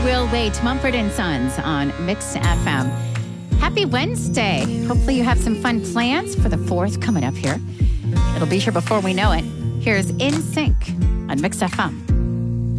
Will Wait, Mumford & Sons on Mix FM. Happy Wednesday. Hopefully you have some fun plans for the 4th coming up here. It'll be here before we know it. Here's In Sync on Mix FM.